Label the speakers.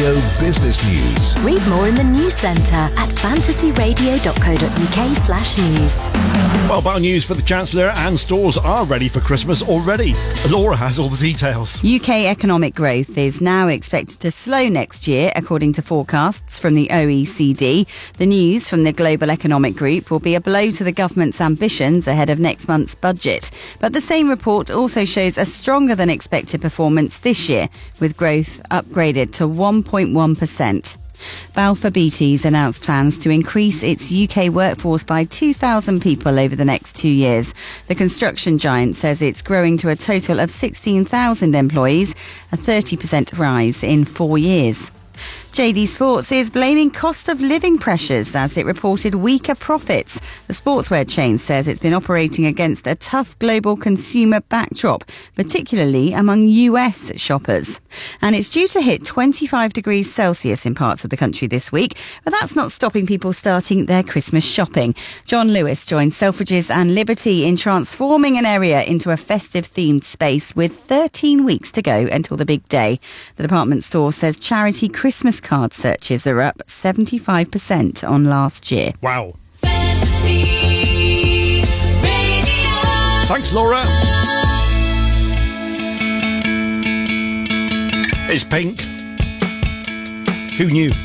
Speaker 1: Radio Business News.
Speaker 2: Read more in the news centre at fantasyradio.co.uk/news.
Speaker 3: Well, bad news for the Chancellor, and stores are ready for Christmas already. Laura has all the details.
Speaker 4: UK economic growth is now expected to slow next year, according to forecasts from the OECD. The news from the Global Economic Group will be a blow to the government's ambitions ahead of next month's budget. But the same report also shows a stronger than expected performance this year, with growth upgraded to 1.1%. Balfour Beatty's announced plans to increase its UK workforce by 2,000 people over the next 2 years. The construction giant says it's growing to a total of 16,000 employees, a 30% rise in 4 years. JD Sports is blaming cost of living pressures as it reported weaker profits. The sportswear chain says it's been operating against a tough global consumer backdrop, particularly among US shoppers. And it's due to hit 25 degrees Celsius in parts of the country this week, but that's not stopping people starting their Christmas shopping. John Lewis joins Selfridges and Liberty in transforming an area into a festive-themed space with 13 weeks to go until the big day. The department store says charity Christmas card searches are up 75% on last year.
Speaker 3: Wow. Thanks, Laura. It's Pink. Who knew?